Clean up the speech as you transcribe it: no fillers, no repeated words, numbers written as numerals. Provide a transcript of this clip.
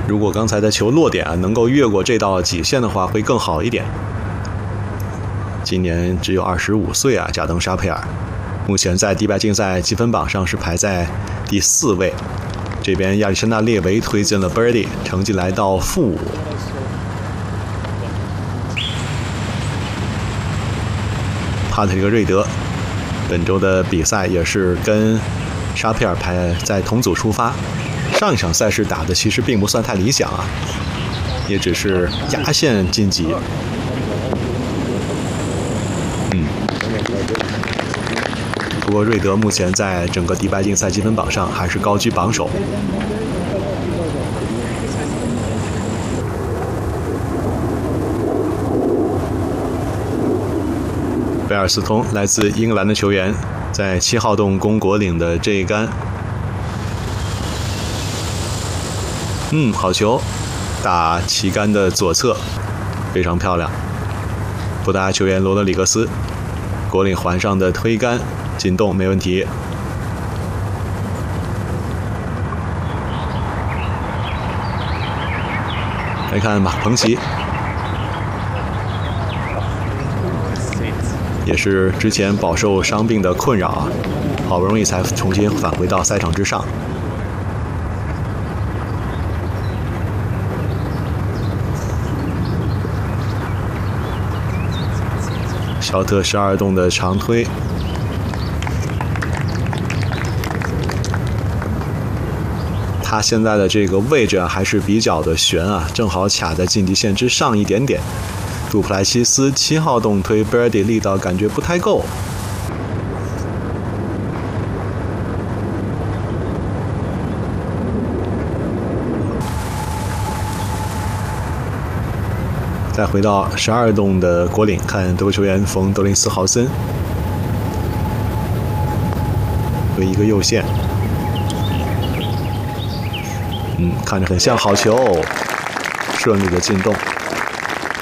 如果刚才的球落点能够越过这道极限的话，会更好一点。今年只有25岁啊，加登·沙佩尔，目前在迪拜竞赛积分榜上是排在第4位。这边亚历山大·列维推进了 birdie， 成绩来到-5。帕特里克·瑞德本周的比赛也是跟沙佩尔排在同组出发。上一场赛事打的其实并不算太理想啊，也只是压线晋级。不过瑞德目前在整个迪拜竞赛积分榜上还是高居榜首。贝尔斯通来自英格兰的球员，在7号洞攻果岭的这一杆，好球，打旗杆的左侧，非常漂亮。布达球员罗德里格斯，果岭环上的推杆进洞没问题。来看马彭奇，也是之前饱受伤病的困扰啊，好不容易才重新返回到赛场之上。肖特12洞的长推，他现在的这个位置还是比较的悬啊，正好卡在近地线之上一点点。杜普莱西斯7号洞推 birdie 力道感觉不太够。再回到12洞的果岭，看德国球员冯德林斯豪森为一个右线，看着很像好球，顺利的进洞。